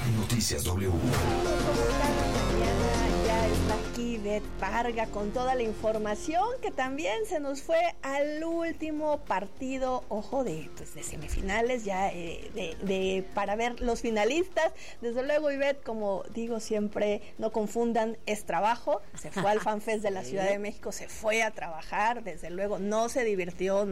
Noticias W. Ya está aquí Beth Parga con toda la información, que también se nos fue al último partido, ojo, de semifinales, ya para ver los finalistas. Desde luego, Ivette, como digo siempre, no confundan, es trabajo. Se fue al FanFest de la Ciudad de México, se fue a trabajar, desde luego no se divirtió,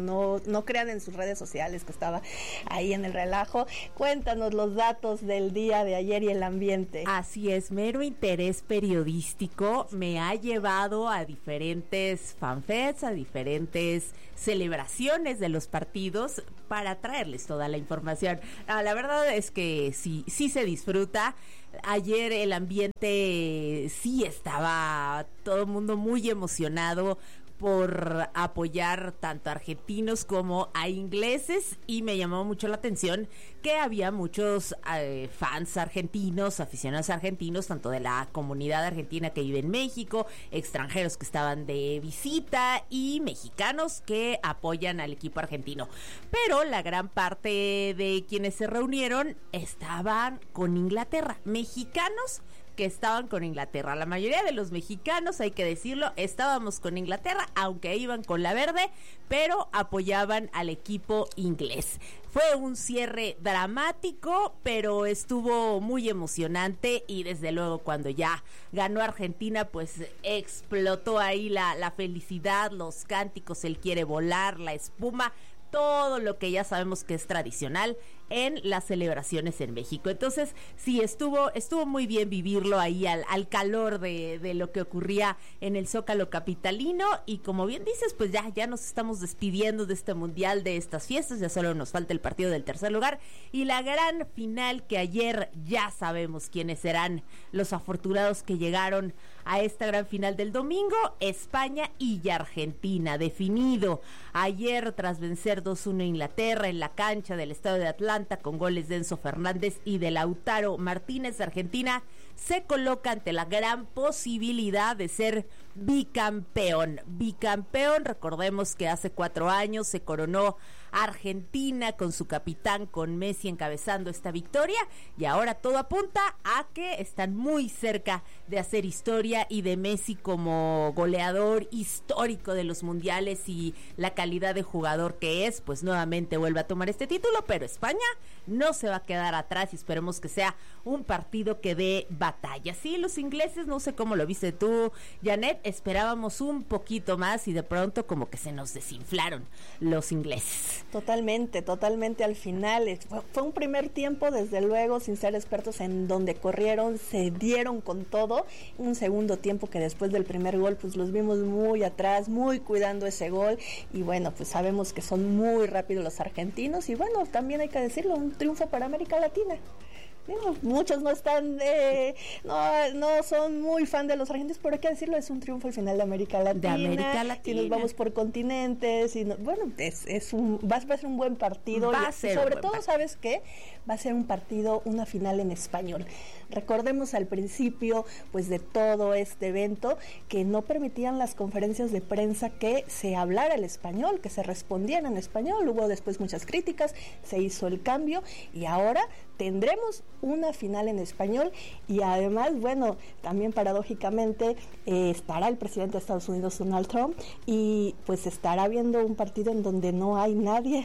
no crean en sus redes sociales que estaba ahí en el relajo. Cuéntanos los datos del día de ayer y el ambiente. Así es, mero interés periodístico me ha llevado a diferentes fanfests, a diferentes celebraciones de los partidos para traerles toda la información. La verdad es que sí se disfruta. Ayer el ambiente sí estaba todo el mundo muy emocionado por apoyar tanto a argentinos como a ingleses, y me llamó mucho la atención que había muchos fans argentinos, aficionados argentinos, tanto de la comunidad argentina que vive en México, extranjeros que estaban de visita y mexicanos que apoyan al equipo argentino. Pero la gran parte de quienes se reunieron estaban con Inglaterra, mexicanos que estaban con Inglaterra. La mayoría de los mexicanos, hay que decirlo, estábamos con Inglaterra, aunque iban con la verde, pero apoyaban al equipo inglés. Fue un cierre dramático, pero estuvo muy emocionante, y desde luego cuando ya ganó Argentina, pues explotó ahí la felicidad, los cánticos, el quiere volar, la espuma, todo lo que ya sabemos que es tradicional en las celebraciones en México. Entonces, sí, estuvo muy bien vivirlo ahí al calor de lo que ocurría en el Zócalo capitalino, y como bien dices, pues ya nos estamos despidiendo de este mundial, de estas fiestas, ya solo nos falta el partido del tercer lugar y la gran final, que ayer ya sabemos quiénes serán los afortunados que llegaron a esta gran final del domingo: España y Argentina, definido ayer tras vencer 2-1 a Inglaterra en la cancha del estadio de Atlanta con goles de Enzo Fernández y de Lautaro Martínez. Argentina se coloca ante la gran posibilidad de ser bicampeón. Recordemos que hace 4 años se coronó Argentina con su capitán, con Messi encabezando esta victoria, y ahora todo apunta a que están muy cerca de hacer historia, y de Messi como goleador histórico de los mundiales y la calidad de jugador que es, pues nuevamente vuelve a tomar este título. Pero España no se va a quedar atrás, y esperemos que sea un partido que dé batalla. Sí, los ingleses, no sé cómo lo viste tú, Janet, esperábamos un poquito más y de pronto como que se nos desinflaron los ingleses. Totalmente al final. Fue un primer tiempo, desde luego, sin ser expertos, en donde corrieron, se dieron con todo. Un segundo tiempo que después del primer gol, pues los vimos muy atrás, muy cuidando ese gol, y bueno, pues sabemos que son muy rápidos los argentinos, y bueno, también hay que decirlo, un triunfo para América Latina. Muchos no están, no son muy fan de los argentinos, pero hay que decirlo, es un triunfo al final de América Latina. Si nos vamos por continentes, va a ser un buen partido. Sobre todo, ¿sabes qué? Va a ser un partido, una final en español. Recordemos al principio, pues, de todo este evento, que no permitían las conferencias de prensa que se hablara el español, que se respondiera en español. Hubo después muchas críticas, se hizo el cambio, y ahora tendremos una final en español. Y además, bueno, también paradójicamente estará el presidente de Estados Unidos, Donald Trump, y pues estará viendo un partido en donde no hay nadie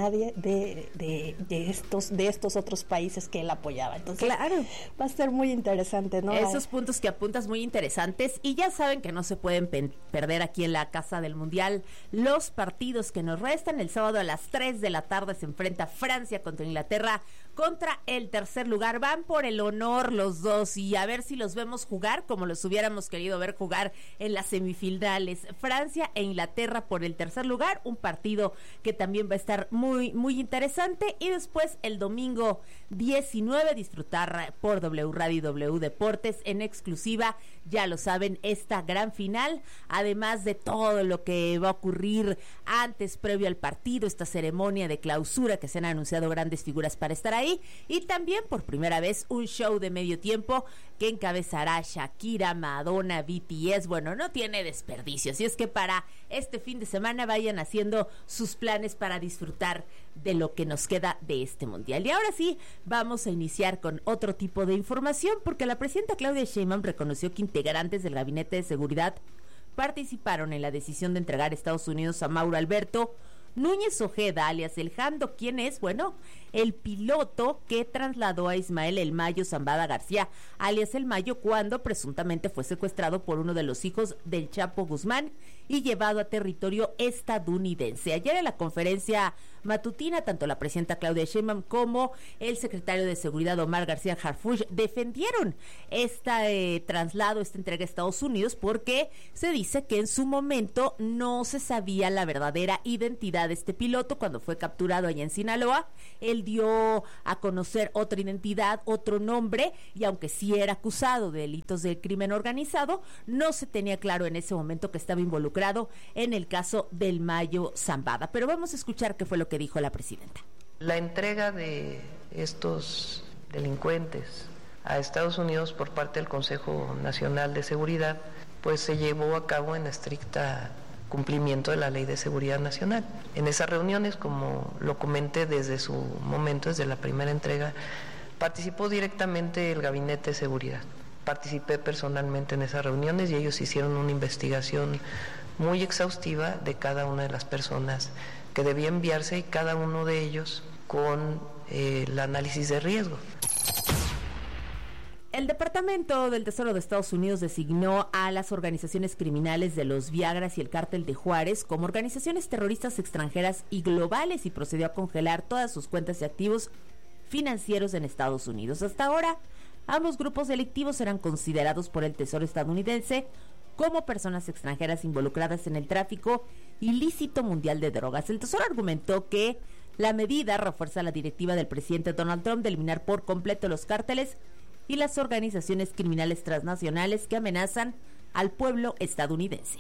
de estos otros países que él apoyaba. Entonces, claro, va a ser muy interesante, ¿no? Esos puntos que apuntas muy interesantes, y ya saben que no se pueden perder aquí en la Casa del Mundial los partidos que nos restan. El sábado a las 3 de la tarde se enfrenta Francia contra Inglaterra, contra el tercer lugar. Van por el honor los dos, y a ver si los vemos jugar como los hubiéramos querido ver jugar en las semifinales. Francia e Inglaterra por el tercer lugar, un partido que también va a estar muy, muy interesante. Y después el domingo 19 disfrutar por W Radio y W Deportes en exclusiva, ya lo saben, esta gran final, además de todo lo que va a ocurrir antes, previo al partido, esta ceremonia de clausura que se han anunciado grandes figuras para estar ahí, Y también por primera vez un show de medio tiempo que encabezará Shakira, Madonna, BTS. Bueno, no tiene desperdicio, así es que para este fin de semana vayan haciendo sus planes para disfrutar de lo que nos queda de este mundial. Y ahora sí, vamos a iniciar con otro tipo de información, porque la presidenta Claudia Sheinbaum reconoció que integrantes del Gabinete de Seguridad participaron en la decisión de entregar a Estados Unidos a Mauro Alberto Núñez Ojeda, alias El Jando, quien es, bueno, el piloto que trasladó a Ismael El Mayo Zambada García, alias El Mayo, cuando presuntamente fue secuestrado por uno de los hijos del Chapo Guzmán y llevado a territorio estadounidense. Ayer en la conferencia matutina, tanto la presidenta Claudia Sheinbaum como el secretario de Seguridad Omar García Harfuch defendieron este traslado, esta entrega a Estados Unidos, porque se dice que en su momento no se sabía la verdadera identidad de este piloto. Cuando fue capturado allá en Sinaloa, él dio a conocer otra identidad, otro nombre, y aunque sí era acusado de delitos del crimen organizado, no se tenía claro en ese momento que estaba involucrado en el caso del Mayo Zambada. Pero vamos a escuchar qué fue lo que dijo la presidenta. La entrega de estos delincuentes a Estados Unidos por parte del Consejo Nacional de Seguridad, pues se llevó a cabo en estricta cumplimiento de la Ley de Seguridad Nacional. En esas reuniones, como lo comenté desde su momento, desde la primera entrega, participó directamente el Gabinete de Seguridad. Participé personalmente en esas reuniones y ellos hicieron una investigación muy exhaustiva de cada una de las personas que debía enviarse y cada uno de ellos con el análisis de riesgo. El Departamento del Tesoro de Estados Unidos designó a las organizaciones criminales de los Viagras y el Cártel de Juárez como organizaciones terroristas extranjeras y globales y procedió a congelar todas sus cuentas y activos financieros en Estados Unidos. Hasta ahora, ambos grupos delictivos eran considerados por el Tesoro estadounidense como personas extranjeras involucradas en el tráfico ilícito mundial de drogas. El Tesoro argumentó que la medida refuerza la directiva del presidente Donald Trump de eliminar por completo los cárteles y las organizaciones criminales transnacionales que amenazan al pueblo estadounidense.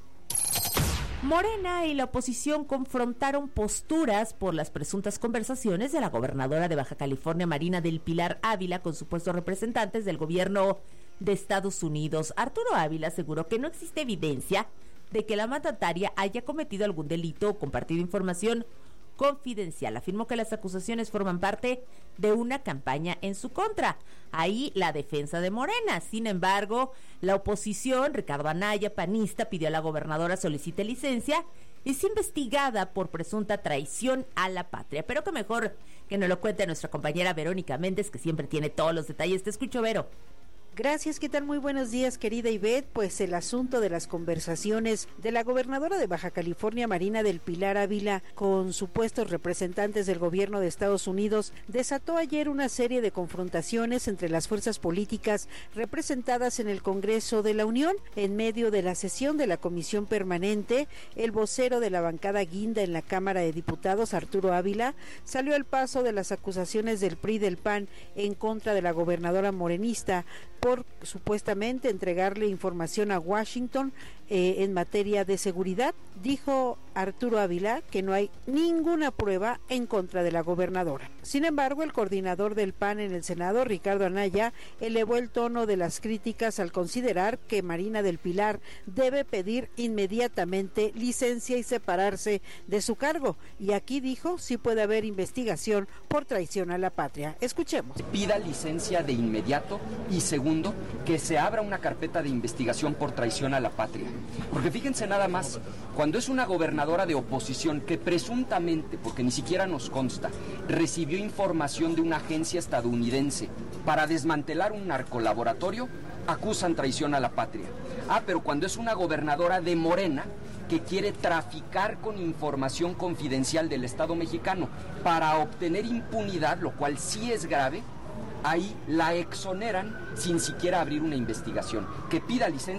Morena y la oposición confrontaron posturas por las presuntas conversaciones de la gobernadora de Baja California, Marina del Pilar Ávila, con supuestos representantes del gobierno de Estados Unidos. Arturo Ávila aseguró que no existe evidencia de que la mandataria haya cometido algún delito o compartido información confidencial. Afirmó que las acusaciones forman parte de una campaña en su contra. Ahí la defensa de Morena. Sin embargo, la oposición, Ricardo Anaya, panista, pidió a la gobernadora solicite licencia y es investigada por presunta traición a la patria. Pero que mejor que nos lo cuente nuestra compañera Verónica Méndez, que siempre tiene todos los detalles. Te escucho, Vero. Gracias, ¿qué tal? Muy buenos días, querida Ivette. Pues el asunto de las conversaciones de la gobernadora de Baja California, Marina del Pilar Ávila, con supuestos representantes del gobierno de Estados Unidos, desató ayer una serie de confrontaciones entre las fuerzas políticas representadas en el Congreso de la Unión. En medio de la sesión de la Comisión Permanente, el vocero de la bancada guinda en la Cámara de Diputados, Arturo Ávila, salió al paso de las acusaciones del PRI y del PAN en contra de la gobernadora morenista por supuestamente entregarle información a Washington en materia de seguridad. Dijo Arturo Ávila que no hay ninguna prueba en contra de la gobernadora. Sin embargo, el coordinador del PAN en el Senado, Ricardo Anaya, elevó el tono de las críticas al considerar que Marina del Pilar debe pedir inmediatamente licencia y separarse de su cargo. Y aquí dijo, sí puede haber investigación por traición a la patria. Escuchemos. Pida licencia de inmediato y segundo, que se abra una carpeta de investigación por traición a la patria. Porque fíjense nada más, cuando es una gobernadora de oposición que presuntamente, porque ni siquiera nos consta, recibió información de una agencia estadounidense para desmantelar un narcolaboratorio, acusan traición a la patria. Pero cuando es una gobernadora de Morena que quiere traficar con información confidencial del Estado mexicano para obtener impunidad, lo cual sí es grave, ahí la exoneran sin siquiera abrir una investigación. Que pida licencia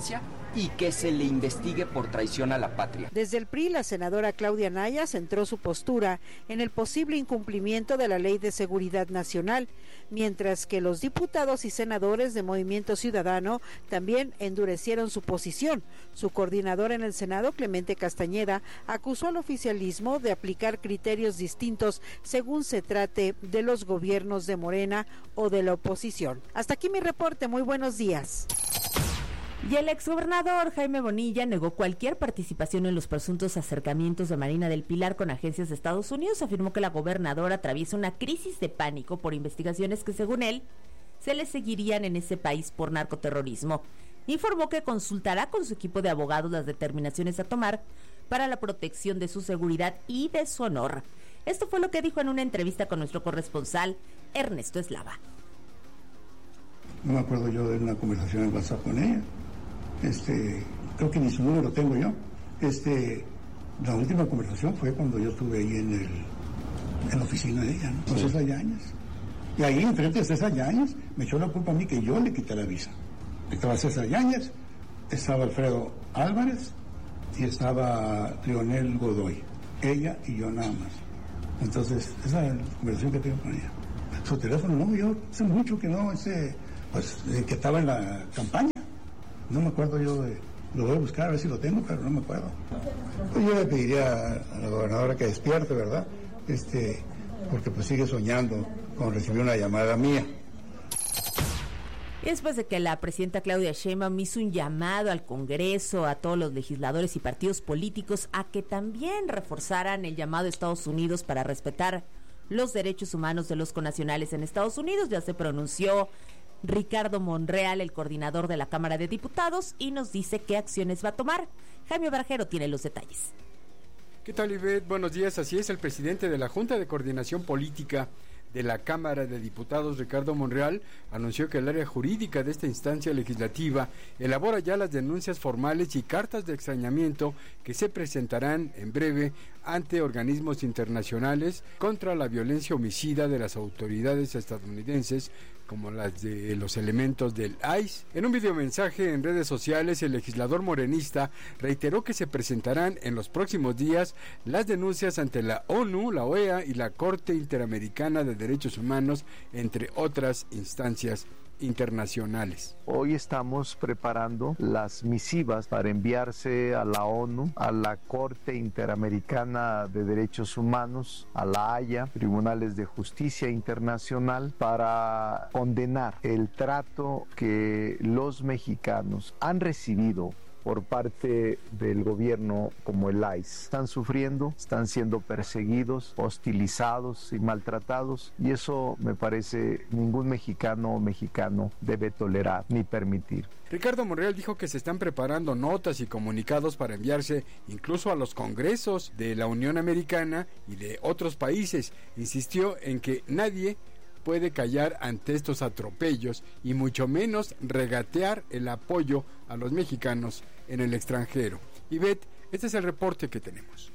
y que se le investigue por traición a la patria. Desde el PRI, la senadora Claudia Naya centró su postura en el posible incumplimiento de la Ley de Seguridad Nacional, mientras que los diputados y senadores de Movimiento Ciudadano también endurecieron su posición. Su coordinador en el Senado, Clemente Castañeda, acusó al oficialismo de aplicar criterios distintos según se trate de los gobiernos de Morena o de la oposición. Hasta aquí mi reporte, muy buenos días. Y el exgobernador Jaime Bonilla negó cualquier participación en los presuntos acercamientos de Marina del Pilar con agencias de Estados Unidos. Afirmó que la gobernadora atraviesa una crisis de pánico por investigaciones que, según él, se le seguirían en ese país por narcoterrorismo. Informó que consultará con su equipo de abogados las determinaciones a tomar para la protección de su seguridad y de su honor. Esto fue lo que dijo en una entrevista con nuestro corresponsal Ernesto Eslava. No me acuerdo yo de una conversación en WhatsApp con ella. Creo que ni su número tengo yo. La última conversación fue cuando yo estuve ahí en la oficina de ella, ¿no? Con César Yáñez. Y ahí, enfrente de César Yáñez, me echó la culpa a mí que yo le quité la visa. Estaba César Yáñez, estaba Alfredo Álvarez y estaba Leonel Godoy. Ella y yo nada más. Entonces, esa es la conversación que tengo con ella. Su teléfono, no, yo hace mucho que no, que estaba en la campaña. No me acuerdo yo lo voy a buscar a ver si lo tengo, pero no me acuerdo. Pues yo le pediría a la gobernadora que despierte, ¿verdad? Porque pues sigue soñando con recibir una llamada mía. Y después de que la presidenta Claudia Sheinbaum hizo un llamado al Congreso, a todos los legisladores y partidos políticos, a que también reforzaran el llamado de Estados Unidos para respetar los derechos humanos de los connacionales en Estados Unidos, ya se pronunció Ricardo Monreal, el coordinador de la Cámara de Diputados, y nos dice qué acciones va a tomar. Jaime Barjero tiene los detalles. ¿Qué tal, Ivette? Buenos días. Así es, el presidente de la Junta de Coordinación Política de la Cámara de Diputados, Ricardo Monreal, anunció que el área jurídica de esta instancia legislativa elabora ya las denuncias formales y cartas de extrañamiento que se presentarán en breve ante organismos internacionales contra la violencia homicida de las autoridades estadounidenses, como las de los elementos del ICE. En un videomensaje en redes sociales, el legislador morenista reiteró que se presentarán en los próximos días las denuncias ante la ONU, la OEA y la Corte Interamericana de Derechos Humanos, entre otras instancias internacionales. Hoy estamos preparando las misivas para enviarse a la ONU, a la Corte Interamericana de Derechos Humanos, a la Haya, Tribunales de Justicia Internacional, para condenar el trato que los mexicanos han recibido por parte del gobierno como el ICE. Están sufriendo, están siendo perseguidos, hostilizados y maltratados, y eso me parece ningún mexicano o mexicano debe tolerar ni permitir. Ricardo Monreal dijo que se están preparando notas y comunicados para enviarse incluso a los congresos de la Unión Americana y de otros países. Insistió en que nadie puede callar ante estos atropellos y mucho menos regatear el apoyo a los mexicanos en el extranjero. Ivette, este es el reporte que tenemos.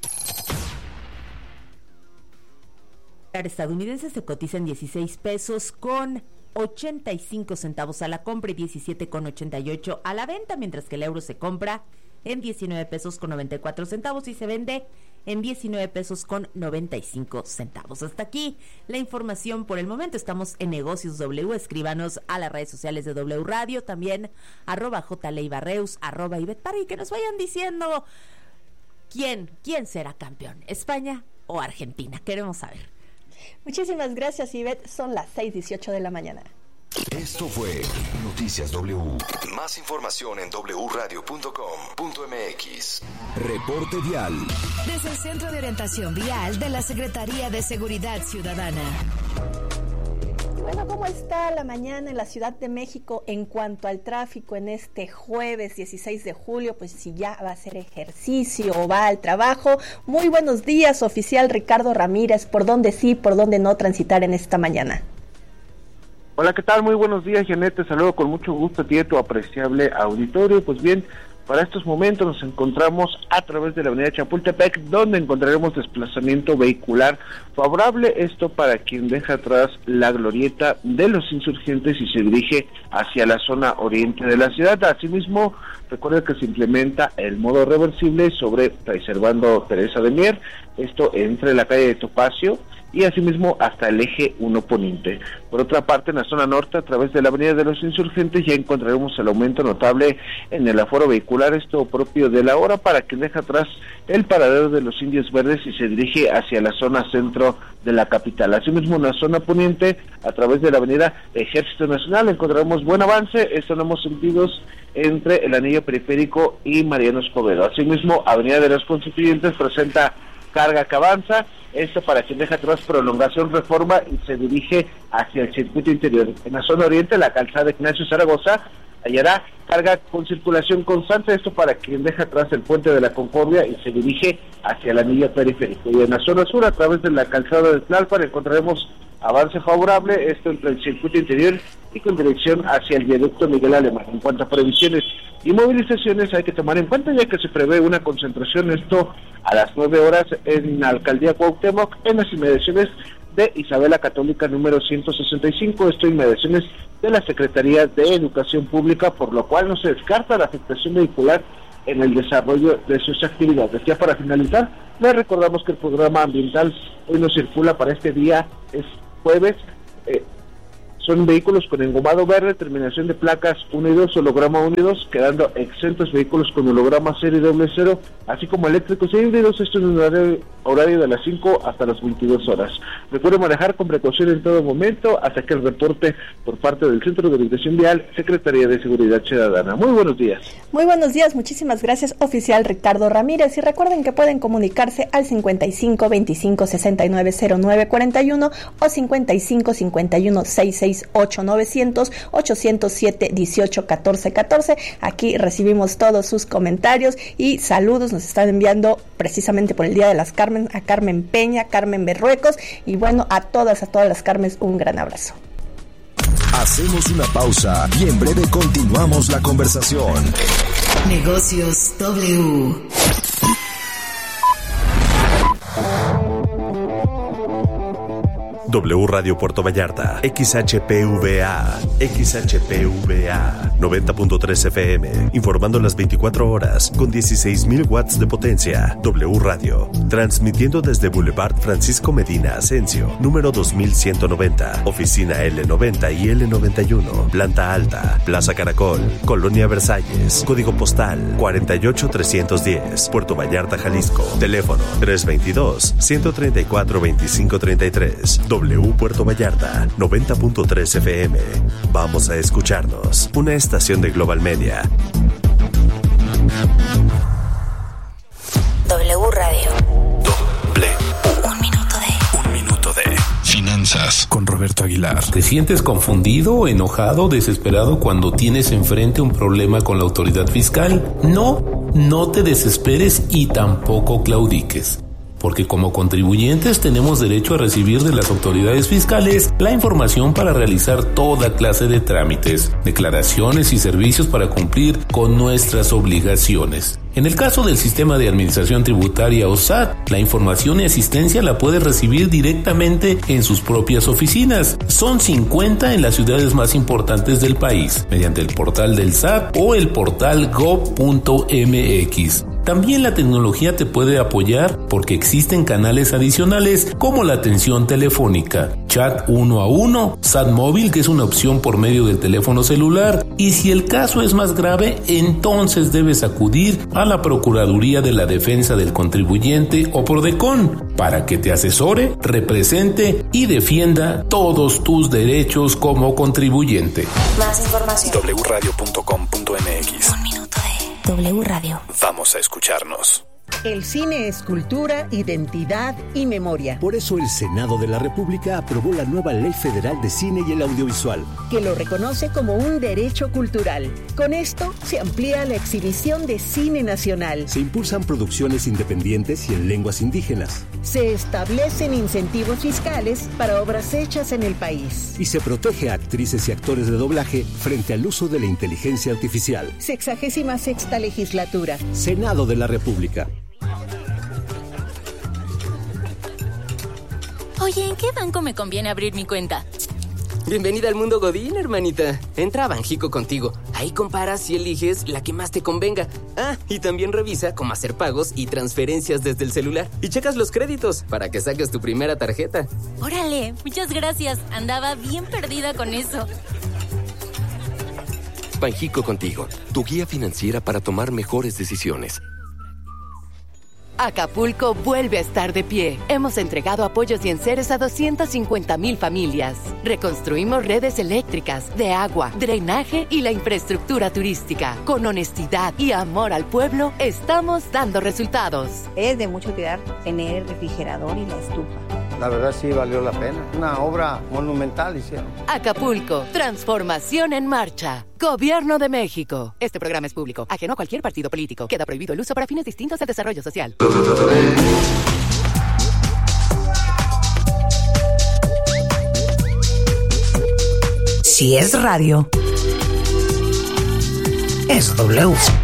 El estadounidense se cotiza en 16 pesos con 85 centavos a la compra y 17 con 88 a la venta, mientras que el euro se compra en 19 pesos con 94 centavos y se vende en 19 pesos con 95 centavos. Hasta aquí la información por el momento. Estamos en Negocios W. Escríbanos a las redes sociales de W Radio, también @jleibarreus, @Ivette, y que nos vayan diciendo quién será campeón, España o Argentina. Queremos saber. Muchísimas gracias, Ivette. Son las 6:18 de la mañana. Esto fue Noticias W. Más información en wradio.com.mx. Reporte vial. Desde el Centro de Orientación Vial de la Secretaría de Seguridad Ciudadana. Bueno, ¿cómo está la mañana en la Ciudad de México en cuanto al tráfico en este jueves 16 de julio? Pues si ya va a hacer ejercicio o va al trabajo. Muy buenos días, oficial Ricardo Ramírez. ¿Por dónde sí, por dónde no transitar en esta mañana? Hola, ¿qué tal? Muy buenos días, Janet. Te saludo con mucho gusto a ti y a tu apreciable auditorio. Pues bien, Para estos momentos nos encontramos a través de la avenida Chapultepec, donde encontraremos desplazamiento vehicular favorable, esto para quien deja atrás la glorieta de los Insurgentes y se dirige hacia la zona oriente de la ciudad. Asimismo, recuerde que se implementa el modo reversible sobre Fray Servando Teresa de Mier, esto entre la calle de Topacio y asimismo hasta el eje 1 poniente. Por otra parte, en la zona norte, a través de la avenida de los Insurgentes, ya encontraremos el aumento notable en el aforo vehicular, esto propio de la hora, para quien deja atrás el paradero de los Indios Verdes y se dirige hacia la zona centro de la capital. Asimismo, en la zona poniente, a través de la avenida Ejército Nacional, encontraremos buen avance, esto en ambos sentidos, entre el anillo periférico y Mariano Escobedo. Asimismo, avenida de los Constituyentes presenta carga que avanza, esto para quien deja atrás prolongación Reforma y se dirige hacia el circuito interior. En la zona oriente, la calzada Ignacio Zaragoza hallará carga con circulación constante, esto para quien deja atrás el puente de la Concordia y se dirige hacia el anillo periférico. Y en la zona sur, a través de la calzada de Tlalpan, encontraremos avance favorable, esto entre el circuito interior y con dirección hacia el viaducto Miguel Alemán. En cuanto a previsiones y movilizaciones, hay que tomar en cuenta ya que se prevé una concentración, esto a las 9 horas en la alcaldía Cuauhtémoc, en las inmediaciones de Isabela Católica número 165, esto inmediaciones de la Secretaría de Educación Pública, por lo cual no se descarta la afectación vehicular en el desarrollo de sus actividades. Ya para finalizar, les recordamos que el programa ambiental hoy no circula para este día, es jueves, son vehículos con engomado verde, terminación de placas 1 y 2, holograma 1 y 2, quedando exentos vehículos con holograma 0 y doble 0, así como eléctricos e híbridos, esto en un horario de las 5 hasta las 22 horas. Recuerden manejar con precaución en todo momento, hasta que el reporte por parte del Centro de Orientación Vial, Secretaría de Seguridad Ciudadana. Muy buenos días. Muy buenos días, muchísimas gracias, oficial Ricardo Ramírez, y recuerden que pueden comunicarse al 55 25 69 09 41 o 55 51 66 8900 807 18 14 14. Aquí recibimos todos sus comentarios y saludos. Nos están enviando precisamente por el Día de las Carmen, a Carmen Peña, Carmen Berruecos, y bueno, a todas las Carmes, un gran abrazo. Hacemos una pausa y en breve continuamos la conversación. Negocios W. W Radio Puerto Vallarta, XHPVA 90.3 FM, informando las 24 horas con 16,000 watts de potencia. W Radio, transmitiendo desde Boulevard Francisco Medina Asensio, número 2190, oficina L90 y L91, planta alta, Plaza Caracol, Colonia Versalles, código postal 48310, Puerto Vallarta, Jalisco, teléfono 322-134-2533. W Puerto Vallarta, 90.3 FM. Vamos a escucharnos. Una estación de Global Media. W Radio. Un minuto de finanzas con Roberto Aguilar. ¿Te sientes confundido o enojado, desesperado cuando tienes enfrente un problema con la autoridad fiscal? No te desesperes y tampoco claudiques. Porque como contribuyentes tenemos derecho a recibir de las autoridades fiscales la información para realizar toda clase de trámites, declaraciones y servicios para cumplir con nuestras obligaciones. En el caso del Sistema de Administración Tributaria o SAT, la información y asistencia la puedes recibir directamente en sus propias oficinas. Son 50 en las ciudades más importantes del país, mediante el portal del SAT o el portal gov.mx. También la tecnología te puede apoyar porque existen canales adicionales como la atención telefónica, chat 1 a 1, SAT móvil, que es una opción por medio del teléfono celular, y si el caso es más grave, entonces debes acudir a la Procuraduría de la Defensa del Contribuyente o Prodecon para que te asesore, represente y defienda todos tus derechos como contribuyente. Más información. wradio.com.mx. Un minuto de W Radio. Vamos a escucharnos. El cine es cultura, identidad y memoria. Por eso el Senado de la República aprobó la nueva Ley Federal de Cine y el Audiovisual, que lo reconoce como un derecho cultural. Con esto se amplía la exhibición de cine nacional. Se impulsan producciones independientes y en lenguas indígenas. Se establecen incentivos fiscales para obras hechas en el país. Y se protege a actrices y actores de doblaje frente al uso de la inteligencia artificial. 66ª legislatura. Senado de la República. Oye, ¿en qué banco me conviene abrir mi cuenta? Bienvenida al mundo Godín, hermanita. Entra a Banjico Contigo. Ahí comparas y eliges la que más te convenga. Ah, y también revisa cómo hacer pagos y transferencias desde el celular. Y checas los créditos para que saques tu primera tarjeta. Órale, muchas gracias. Andaba bien perdida con eso. Banjico Contigo, tu guía financiera para tomar mejores decisiones. Acapulco vuelve a estar de pie. Hemos entregado apoyos y enseres a 250,000 familias. Reconstruimos redes eléctricas, de agua, drenaje y la infraestructura turística. Con honestidad y amor al pueblo, estamos dando resultados. Es de mucho cuidar tener el refrigerador y la estufa. La verdad sí valió la pena. Una obra monumental hicieron. Acapulco, transformación en marcha. Gobierno de México. Este programa es público, ajeno a cualquier partido político. Queda prohibido el uso para fines distintos del desarrollo social. Si es radio, es W.